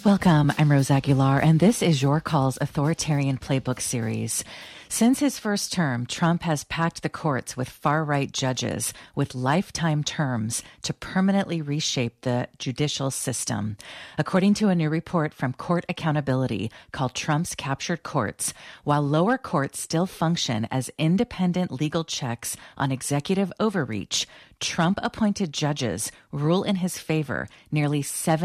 Welcome, I'm Rose Aguilar, and this is Your Call's Authoritarian Playbook series. Since his first term, Trump has packed the courts with far-right judges with lifetime terms to permanently reshape the judicial system. According to a new report from Court Accountability called Trump's Captured Courts, while lower courts still function as independent legal checks on executive overreach, Trump-appointed judges rule in his favor nearly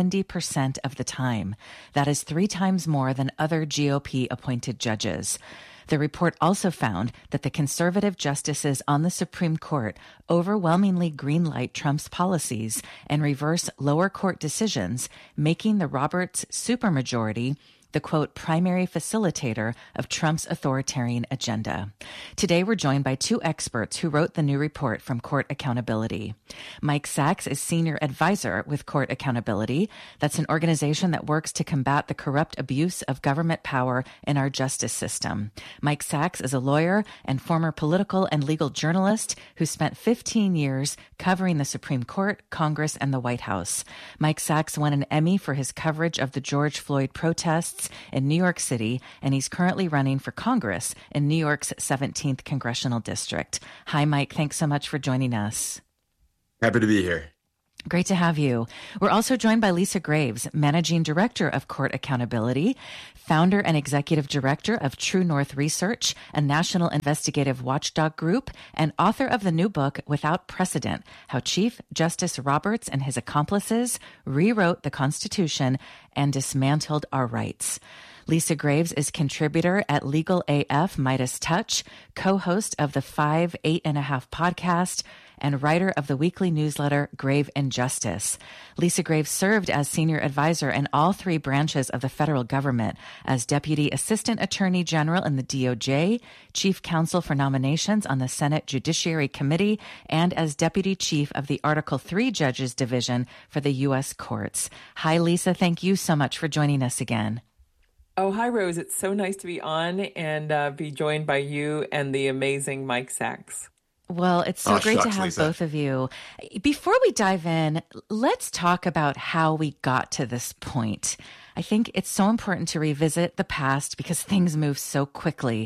70% of the time. That is 3 times more than other GOP-appointed judges. The report also found that the conservative justices on the Supreme Court overwhelmingly greenlight Trump's policies and reverse lower court decisions, making the Roberts supermajority the, quote, primary facilitator of Trump's authoritarian agenda. Today, we're joined by 2 experts who wrote the new report from Court Accountability. Mike Sachs is senior advisor with Court Accountability. That's an organization that works to combat the corrupt abuse of government power in our justice system. Mike Sachs is a lawyer and former political and legal journalist who spent 15 years covering the Supreme Court, Congress, and the White House. Mike Sachs won an Emmy for his coverage of the George Floyd protests in New York City, and he's currently running for Congress in New York's 17th Congressional District. Hi, Mike. Thanks so much for joining us. Happy to be here. Great to have you. We're also joined by Lisa Graves, Managing Director of Court Accountability, founder and executive director of True North Research, a national investigative watchdog group, and author of the new book, Without Precedent, How Chief Justice Roberts and His Accomplices Rewrote the Constitution and Dismantled Our Rights. Lisa Graves is contributor at Legal AF Midas Touch, co-host of the 5 8.5 podcast, and writer of the weekly newsletter Grave Injustice. Lisa Graves served as senior advisor in all 3 branches of the federal government as Deputy Assistant Attorney General in the DOJ, Chief Counsel for Nominations on the Senate Judiciary Committee, and as Deputy Chief of the Article 3 Judges Division for the U.S. Courts. Hi, Lisa. Thank you so much for joining us again. Oh, hi, Rose. It's so nice to be on and be joined by you and the amazing Mike Sachs. Well, it's so great to have Lisa. both of you. Before we dive in, let's talk about how we got to this point. I think it's so important to revisit the past because things move so quickly.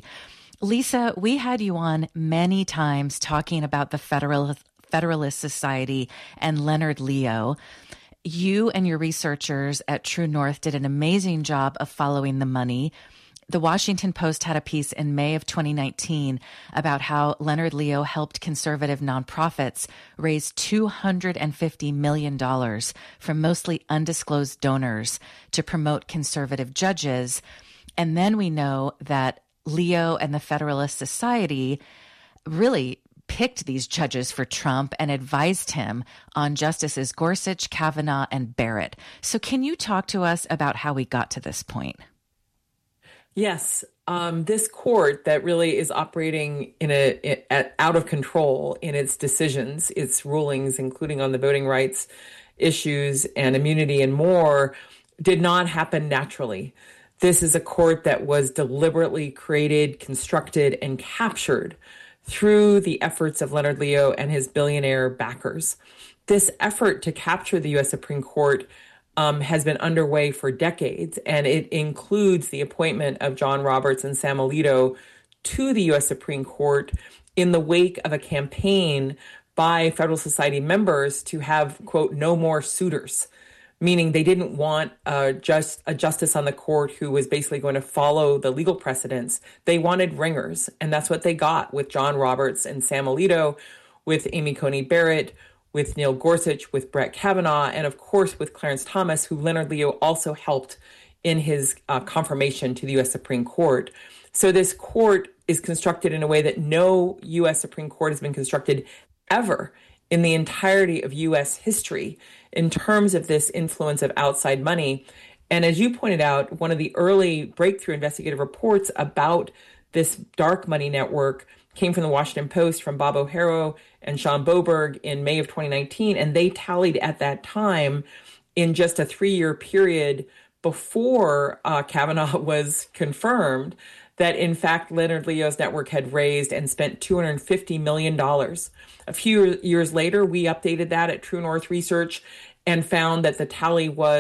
Lisa, we had you on many times talking about the Federalist Society and Leonard Leo. You and your researchers at True North did an amazing job of following the money. The Washington Post had a piece in May of 2019 about how Leonard Leo helped conservative nonprofits raise $250 million from mostly undisclosed donors to promote conservative judges. And then we know that Leo and the Federalist Society really picked these judges for Trump and advised him on Justices Gorsuch, Kavanaugh, and Barrett. So can you talk to us about how we got to this point? Yes, this court that really is operating out of control in its decisions, its rulings, including on the voting rights issues and immunity and more, did not happen naturally. This is a court that was deliberately created, constructed, and captured through the efforts of Leonard Leo and his billionaire backers. This effort to capture the U.S. Supreme Court has been underway for decades, and it includes the appointment of John Roberts and Sam Alito to the U.S. Supreme Court in the wake of a campaign by Federalist Society members to have, quote, no more suitors, meaning they didn't want a justice on the court who was basically going to follow the legal precedents. They wanted ringers, and that's what they got with John Roberts and Sam Alito, with Amy Coney Barrett, with Neil Gorsuch, with Brett Kavanaugh, and of course with Clarence Thomas, who Leonard Leo also helped in his confirmation to the U.S. Supreme Court. So this court is constructed in a way that no U.S. Supreme Court has been constructed ever in the entirety of U.S. history in terms of this influence of outside money. And as you pointed out, one of the early breakthrough investigative reports about this dark money network came from the Washington Post from Bob O'Hara and Sean Boberg in May of 2019. And they tallied at that time, in just a 3-year period before Kavanaugh was confirmed, that in fact Leonard Leo's network had raised and spent $250 million. A few years later, we updated that at True North Research and found that the tally was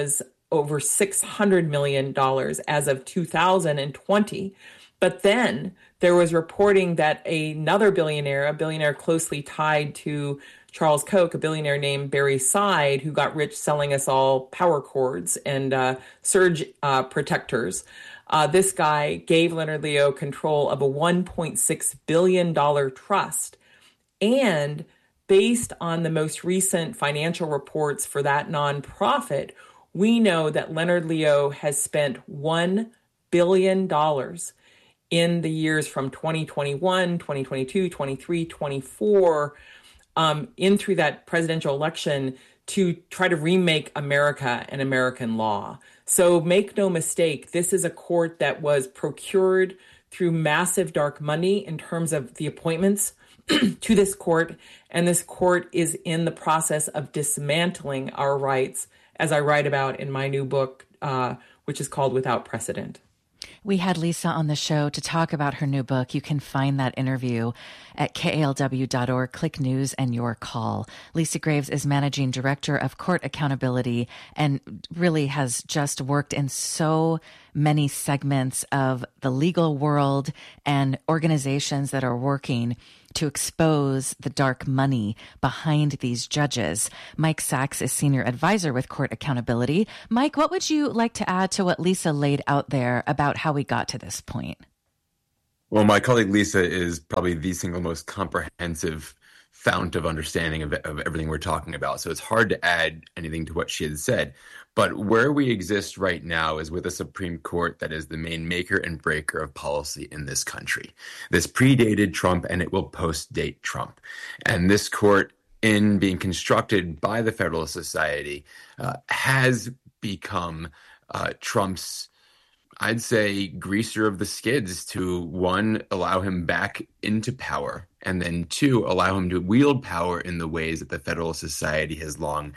over $600 million as of 2020. But then there was reporting that another billionaire, a billionaire closely tied to Charles Koch, a billionaire named Barry Seid, who got rich selling us all power cords and surge protectors. This guy gave Leonard Leo control of a $1.6 billion trust. And based on the most recent financial reports for that nonprofit, we know that Leonard Leo has spent $1 billion in the years from 2021, 2022, 23, 24, in through that presidential election to try to remake America and American law. So make no mistake, this is a court that was procured through massive dark money in terms of the appointments to this court. And this court is in the process of dismantling our rights, as I write about in my new book, which is called Without Precedent. We had Lisa on the show to talk about her new book. You can find that interview at KALW.org. Click News and Your Call. Lisa Graves is Managing Director of Court Accountability and really has just worked in so many segments of the legal world and organizations that are working to expose the dark money behind these judges. Mike Sachs is Senior Advisor with Court Accountability. Mike, what would you like to add to what Lisa laid out there about how we got to this point? Well, my colleague Lisa is probably the single most comprehensive fount of understanding of everything we're talking about. So it's hard to add anything to what she had said. But where we exist right now is with a Supreme Court that is the main maker and breaker of policy in this country. This predated Trump and it will post-date Trump. And this court, in being constructed by the Federalist Society, has become Trump's, I'd say, greaser of the skids to, one, allow him back into power, and then two, allow him to wield power in the ways that the Federalist Society has long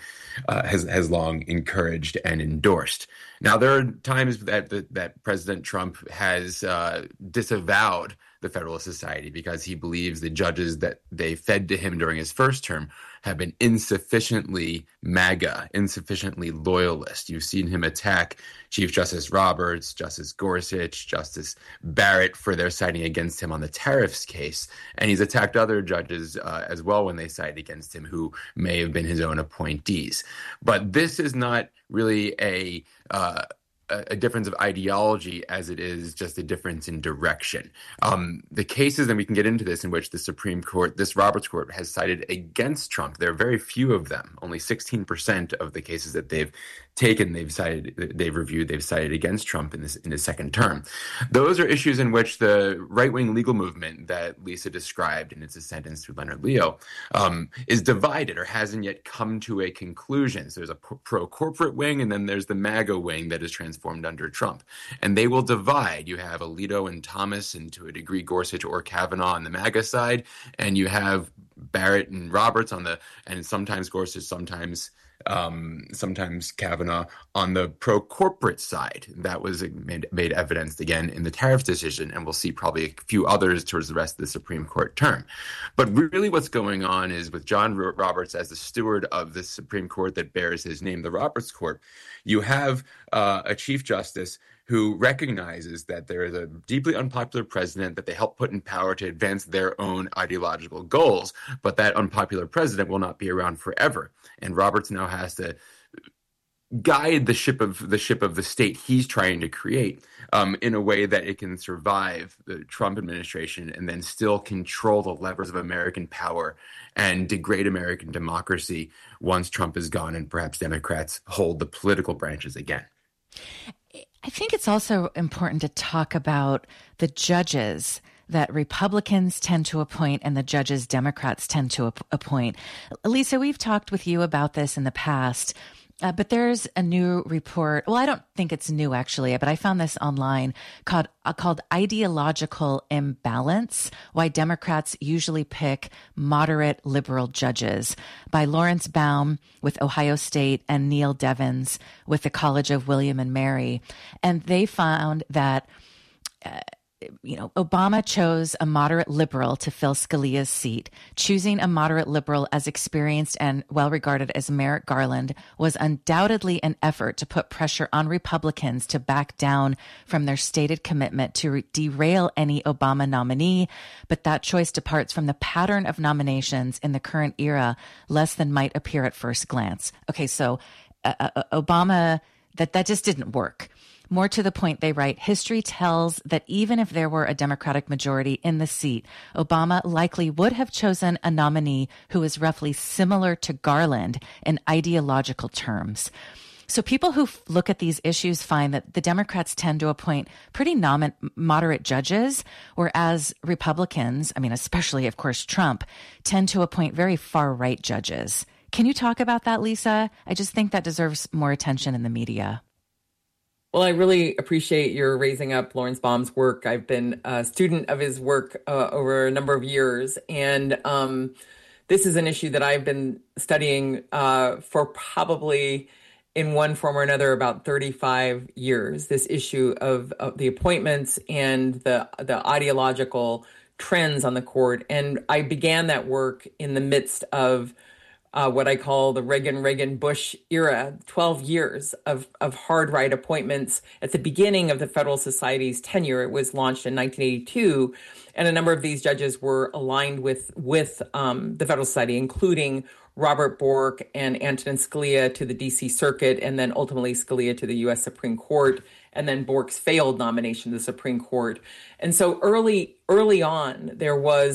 encouraged and endorsed. Now, there are times that President Trump has disavowed the Federalist Society because he believes the judges that they fed to him during his first term have been insufficiently MAGA, insufficiently loyalist. You've seen him attack Chief Justice Roberts, Justice Gorsuch, Justice Barrett for their siding against him on the tariffs case. And he's attacked other judges as well when they sided against him who may have been his own appointees. But this is not really a difference of ideology as it is just a difference in direction. The cases, and we can get into this, in which the Supreme Court, this Roberts Court, has sided against Trump, there are very few of them. Only 16% of the cases that they've taken, they've reviewed, they've sided against Trump in his second term. Those are issues in which the right-wing legal movement that Lisa described in its sentence to Leonard Leo is divided or hasn't yet come to a conclusion. So there's a pro-corporate wing, and then there's the MAGA wing that is transformed under Trump. And they will divide. You have Alito and Thomas, and to a degree Gorsuch or Kavanaugh on the MAGA side, and you have Barrett and Roberts and sometimes Gorsuch, sometimes Kavanaugh on the pro-corporate side. That was made evidenced again in the tariff decision, and we'll see probably a few others towards the rest of the Supreme Court term. But really what's going on is, with John Roberts as the steward of the Supreme Court that bears his name, the Roberts Court, you have a Chief Justice who recognizes that there is a deeply unpopular president that they help put in power to advance their own ideological goals, but that unpopular president will not be around forever. And Roberts now has to guide the ship of the state he's trying to create in a way that it can survive the Trump administration and then still control the levers of American power and degrade American democracy once Trump is gone and perhaps Democrats hold the political branches again. I think it's also important to talk about the judges that Republicans tend to appoint and the judges Democrats tend to appoint. Lisa, we've talked with you about this in the past, but there's a new report. Well, I don't think it's new, actually, but I found this online called Ideological Imbalance, Why Democrats Usually Pick Moderate Liberal Judges, by Lawrence Baum with Ohio State and Neil Devins with the College of William and Mary. And they found that Obama chose a moderate liberal to fill Scalia's seat. Choosing a moderate liberal as experienced and well regarded as Merrick Garland was undoubtedly an effort to put pressure on Republicans to back down from their stated commitment to derail any Obama nominee. But that choice departs from the pattern of nominations in the current era less than might appear at first glance. Okay, so Obama, that just didn't work. More to the point, they write, history tells that even if there were a Democratic majority in the seat, Obama likely would have chosen a nominee who is roughly similar to Garland in ideological terms. So people who look at these issues find that the Democrats tend to appoint pretty moderate judges, whereas Republicans, especially, of course, Trump, tend to appoint very far-right judges. Can you talk about that, Lisa? I just think that deserves more attention in the media. Well, I really appreciate your raising up Lawrence Baum's work. I've been a student of his work over a number of years, and this is an issue that I've been studying for probably, in one form or another, about 35 years. This issue of the appointments and the ideological trends on the court, and I began that work in the midst of what I call the Reagan-Bush era, 12 years of hard right appointments. At the beginning of the Federal Society's tenure, it was launched in 1982, and a number of these judges were aligned with the Federal Society, including Robert Bork and Antonin Scalia to the D.C. Circuit, and then ultimately Scalia to the U.S. Supreme Court, and then Bork's failed nomination to the Supreme Court. And so early on, there was